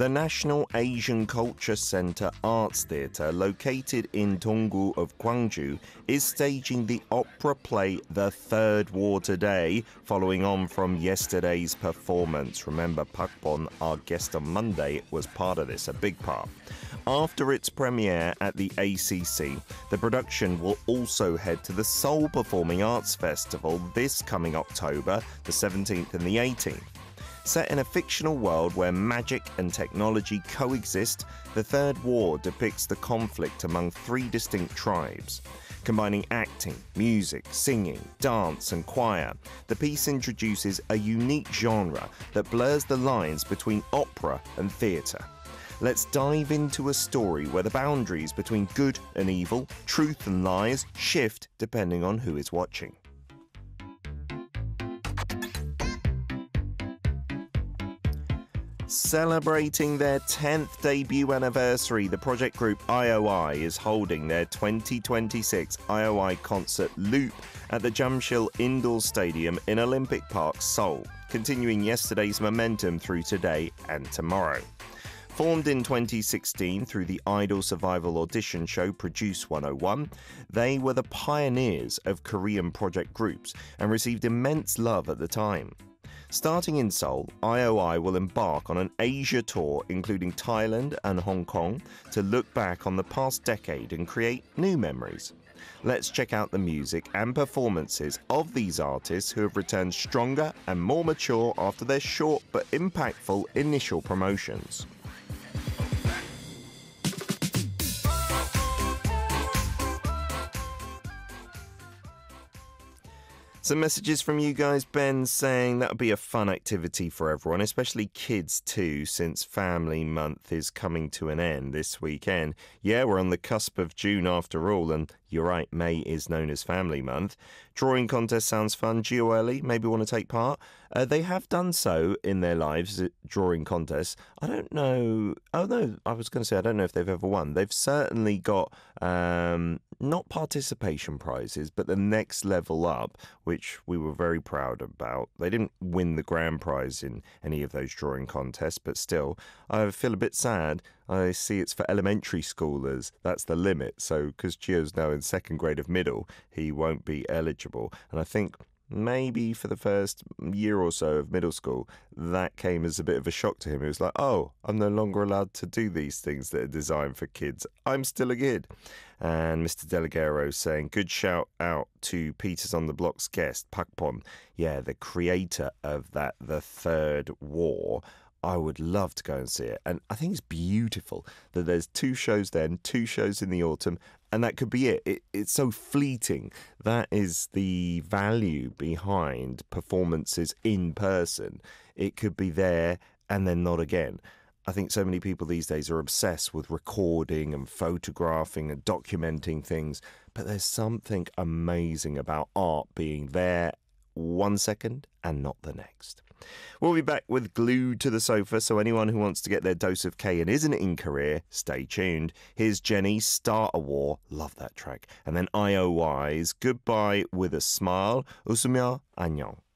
The National Asian Culture Center Arts Theatre, located in Donggu of Gwangju, is staging the opera play The Third War today, following on from yesterday's performance. Remember, Park Bon, our guest on Monday, was part of this, a big part. After its premiere at the ACC, the production will also head to the Seoul Performing Arts Festival this coming October, the 17th and the 18th. Set in a fictional world where magic and technology coexist, The Third War depicts the conflict among three distinct tribes. Combining acting, music, singing, dance and choir, the piece introduces a unique genre that blurs the lines between opera and theatre. Let's dive into a story where the boundaries between good and evil, truth and lies shift depending on who is watching. Celebrating their 10th debut anniversary, the project group IOI is holding their 2026 IOI Concert Loop at the Jamsil Indoor Stadium in Olympic Park, Seoul, continuing yesterday's momentum through today and tomorrow. Formed in 2016 through the idol survival audition show Produce 101, they were the pioneers of Korean project groups and received immense love at the time. Starting in Seoul, IOI will embark on an Asia tour including Thailand and Hong Kong to look back on the past decade and create new memories. Let's check out the music and performances of these artists who have returned stronger and more mature after their short but impactful initial promotions. Some messages from you guys. Ben saying that would be a fun activity for everyone, especially kids too, since Family Month is coming to an end this weekend. Yeah, we're on the cusp of June after all, and you're right, May is known as Family Month. Drawing contest sounds fun. Gio Early, maybe want to take part? They have done so in their lives, drawing contests. I don't know. Oh no, I was going to say I don't know if they've ever won. They've certainly got not participation prizes, but the next level up, which we were very proud about. They didn't win the grand prize in any of those drawing contests, but still, I feel a bit sad. I see it's for elementary schoolers. That's the limit. So, because Gio's now in second grade of middle, he won't be eligible. And I think maybe for the first year or so of middle school, that came as a bit of a shock to him. He was like, oh, I'm no longer allowed to do these things that are designed for kids. I'm still a kid. And Mr. Delegero saying, good shout out to Peters on the Block's guest, Park Bon. Yeah, the creator of that The Third War. I would love to go and see it. And I think it's beautiful that there's 2 shows then, 2 shows in the autumn, and that could be it. It's so fleeting. That is the value behind performances in person. It could be there and then not again. I think so many people these days are obsessed with recording and photographing and documenting things, but there's something amazing about art being there 1 second and not the next. We'll be back with Glued to the Sofa, so anyone who wants to get their dose of K and isn't in Korea, stay tuned. Here's Jenny, Start a War, love that track. And then IOI's Goodbye with a Smile, 웃으며 안녕.